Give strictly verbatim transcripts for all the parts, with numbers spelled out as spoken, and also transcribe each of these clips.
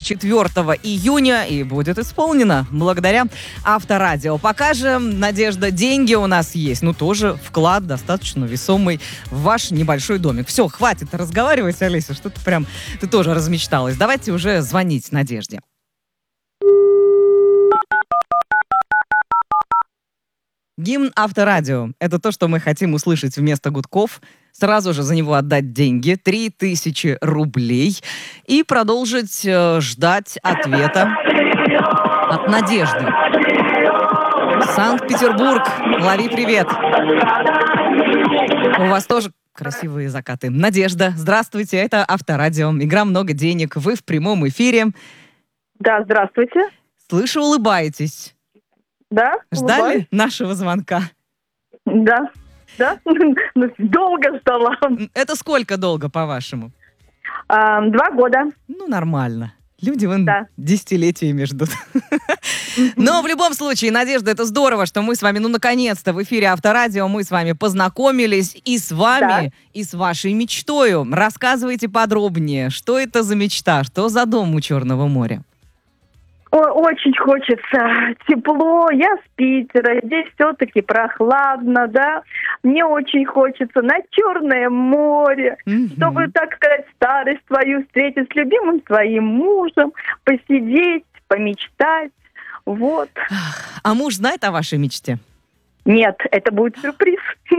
четвёртого июня и будет исполнено благодаря Авторадио. Пока же, Надежда, деньги у нас есть. Ну, тоже вклад достаточно весомый в ваш небольшой домик. Все, хватит разговаривать, Олеся, что-то прям ты тоже размечталась. Давайте уже звонить Надежде. Гимн Авторадио – это то, что мы хотим услышать вместо гудков, сразу же за него отдать деньги, три тысячи рублей, и продолжить э, ждать ответа от Надежды. Санкт-Петербург, лови привет. У вас тоже красивые закаты. Надежда, здравствуйте, это Авторадио, игра «Много денег», вы в прямом эфире. Да, здравствуйте. Слышу, улыбаетесь. Да, Ждали улыбаюсь. нашего звонка? Да, да, долго ждала. Это сколько долго, по-вашему? А, два года. Ну, нормально. Люди вон Да. десятилетиями ждут. Но в любом случае, Надежда, это здорово, что мы с вами, ну, наконец-то в эфире Авторадио, мы с вами познакомились и с вами, Да. и с вашей мечтою. Рассказывайте подробнее, что это за мечта, что за дом у Черного моря? О, очень хочется тепло. Я с Питера. Здесь все-таки прохладно, да. Мне очень хочется на Черное море, Мгм. чтобы, так сказать, старость свою встретить с любимым своим мужем, посидеть, помечтать. Вот. А муж знает о вашей мечте? Нет, это будет сюрприз.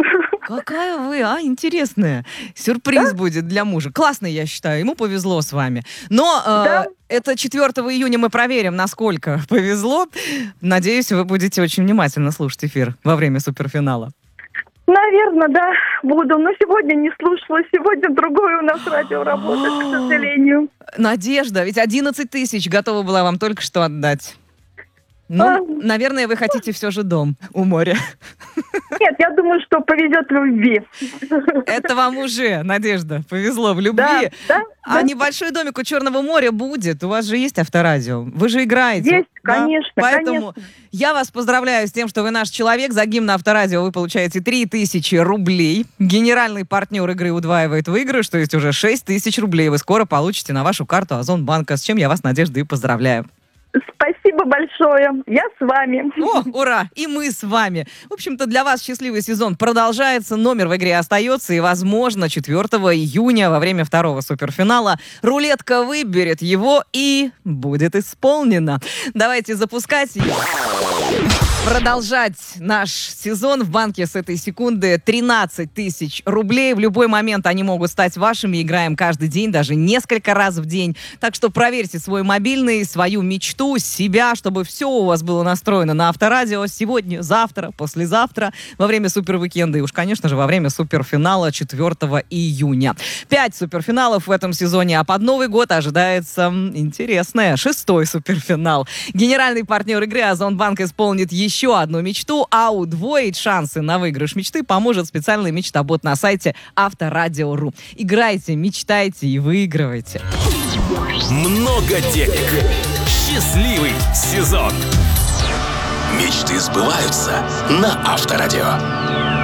Какая вы, а, интересная. Сюрприз будет для мужа. Классный, я считаю. Ему повезло с вами. Но э, Да. это четвёртого июня мы проверим, насколько повезло. Надеюсь, вы будете очень внимательно слушать эфир во время суперфинала. Наверное, да, буду. Но сегодня не слушала. Сегодня другое у нас радио работает, к сожалению. Надежда, ведь одиннадцать тысяч готова была вам только что отдать. Ну, А. наверное, вы хотите все же дом у моря. Нет, я думаю, что повезет в любви. Это вам уже, Надежда, повезло в любви. Да, да, А да. небольшой домик у Черного моря будет. У вас же есть Авторадио. Вы же играете. Есть, да? конечно, Поэтому конечно. я вас поздравляю с тем, что вы наш человек. За гимн Авторадио вы получаете три тысячи рублей. Генеральный партнер игры удваивает выигрыш, то есть уже шесть тысяч рублей вы скоро получите на вашу карту Озонбанка, с чем я вас, Надежда, и поздравляю. Спасибо большое. Я с вами. О, ура! И мы с вами. В общем-то, для вас счастливый сезон продолжается. Номер в игре остается. И, возможно, четвёртого июня во время второго суперфинала рулетка выберет его и будет исполнено. Давайте запускать и продолжать наш сезон. В банке с этой секунды тринадцать тысяч рублей. В любой момент они могут стать вашими. Играем каждый день, даже несколько раз в день. Так что проверьте свой мобильный, свою мечту, себя, чтобы все у вас было настроено на Авторадио сегодня, завтра, послезавтра, во время супервикенда и уж, конечно же, во время суперфинала четвёртого июня. Пять суперфиналов в этом сезоне, а под Новый год ожидается интересное шестой суперфинал. Генеральный партнер игры Озонбанк исполнит еще одну мечту, а удвоить шансы на выигрыш мечты поможет специальный мечтобот на сайте авторадио точка ру. Играйте, мечтайте и выигрывайте. Много денег. Счастливый сезон. Мечты сбываются на Авторадио.